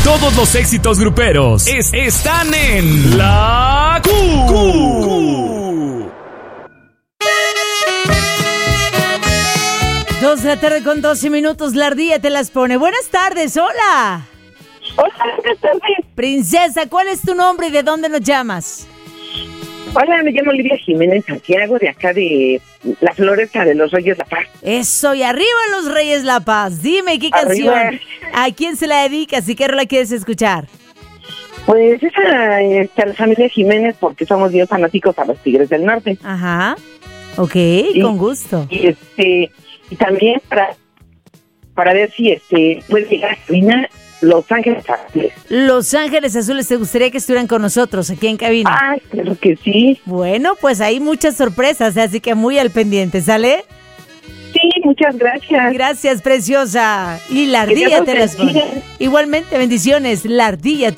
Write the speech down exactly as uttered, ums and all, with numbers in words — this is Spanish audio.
Todos los éxitos gruperos es, están en La Q. Q. Dos de la tarde con doce minutos, la ardilla te las pone. Buenas tardes, hola. Hola, buenas tardes. Princesa, ¿cuál es tu nombre y de dónde nos llamas? Hola, me llamo Lidia Jiménez Santiago, de acá de La Floresta de los Reyes La Paz. Eso, y arriba los Reyes La Paz. Dime, ¿qué canción? Arriba. ¿A quién se la dedicas y qué rola quieres escuchar? Pues esa, este, a la familia Jiménez, porque somos bien fanáticos a los Tigres del Norte. Ajá, ok, Y- con gusto. Y este y también para, para ver si este puede llegar a cabina Los Ángeles Azules. Los Ángeles Azules, ¿te gustaría que estuvieran con nosotros aquí en cabina? Ay, claro que sí. Bueno, pues hay muchas sorpresas, así que muy al pendiente, ¿sale? Sí, muchas gracias. Gracias, preciosa. Y la Que Dios ardilla los te las pone. bendiga. Igualmente, bendiciones. La ardilla te